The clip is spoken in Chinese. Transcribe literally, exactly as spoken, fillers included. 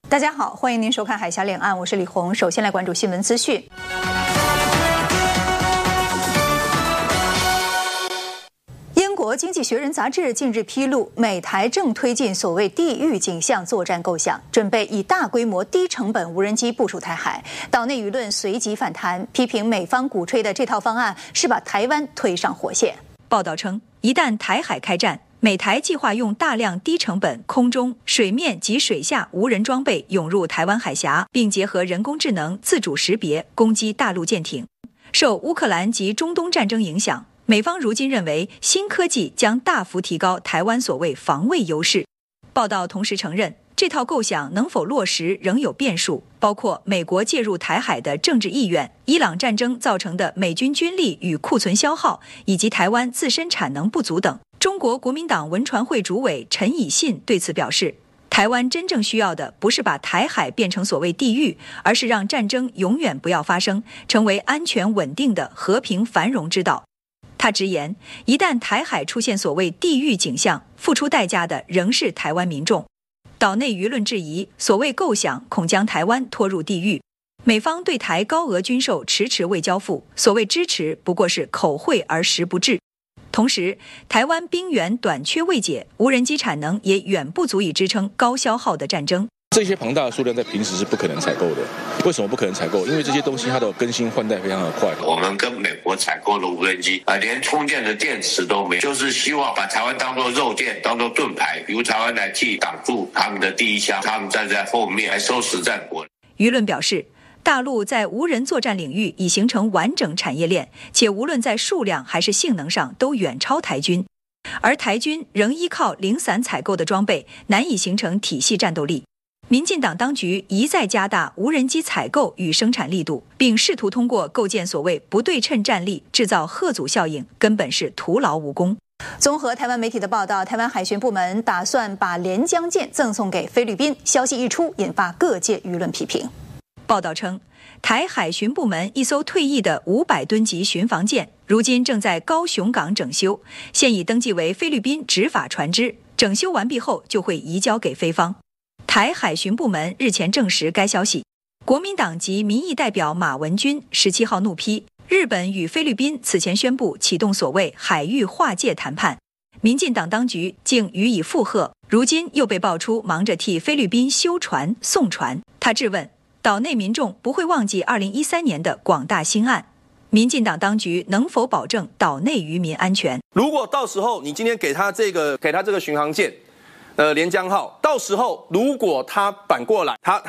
大家好，欢迎您收看《海峡两岸》，我是李红。首先来关注新闻资讯。英国《经济学人》杂志近日披露，美台正推进所谓地域景象作战构想，准备以大规模、低成本无人机部署台海。岛内舆论随即反弹，批评美方鼓吹的这套方案是把台湾推上火线。报道称，一旦台海开战，美台计划用大量低成本空中、水面及水下无人装备涌入台湾海峡，并结合人工智能自主识别攻击大陆舰艇。受乌克兰及中东战争影响，美方如今认为新科技将大幅提高台湾所谓防卫优势。报道同时承认，这套构想能否落实仍有变数，包括美国介入台海的政治意愿、伊朗战争造成的美军军力与库存消耗，以及台湾自身产能不足等。中国国民党文传会主委陈以信对此表示，台湾真正需要的不是把台海变成所谓地狱，而是让战争永远不要发生，成为安全稳定的和平繁荣之道。他直言，一旦台海出现所谓地狱景象，付出代价的仍是台湾民众。岛内舆论质疑，所谓构想恐将台湾拖入地狱。美方对台高额军售迟迟未交付，所谓支持不过是口惠而实不至。同时，台湾兵源短缺未解，无人机产能也远不足以支撑高消耗的战争。 这些庞大的数量在平时是不可能采购的。为什么不可能采购？因为这些东西它的更新换代非常的快。 我们跟美国采购的无人机啊，连充电的电池都没有，就是希望把台湾当作肉垫，当作盾牌，由台湾来替挡住他们的第一枪，他们站在后面来收拾战果。 舆论表示，大陆在无人作战领域已形成完整产业链，且无论在数量还是性能上都远超台军，而台军仍依靠零散采购的装备，难以形成体系战斗力。民进党当局一再加大无人机采购与生产力度，并试图通过构建所谓不对称战力制造吓阻效应，根本是徒劳无功。综合台湾媒体的报道，台湾海巡部门打算把连江舰赠送给菲律宾，消息一出，引发各界舆论批评。报道称，台海巡部门一艘退役的五百吨级巡防舰，如今正在高雄港整修，现已登记为菲律宾执法船只，整修完毕后就会移交给菲方。台海巡部门日前证实该消息。国民党籍民意代表马文君十七号怒批，日本与菲律宾此前宣布启动所谓海域划界谈判，民进党当局竟予以附和，如今又被爆出忙着替菲律宾修船送船。他质问，岛内民众不会忘记二零一三年的广大兴案，民进党当局能否保证岛内渔民安全？ 如果到时候你今天给他这个给他这个巡航舰，呃，连江号，到时候如果他反过来，他